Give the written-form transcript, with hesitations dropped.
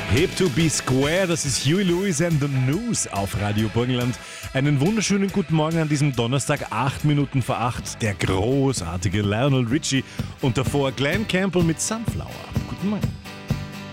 Hip to be square, das ist Huey Lewis and the News auf Radio Burgenland. Einen wunderschönen guten Morgen an diesem Donnerstag, 8 Minuten vor 8. Der großartige Lionel Richie und davor Glenn Campbell mit Sunflower. Guten Morgen.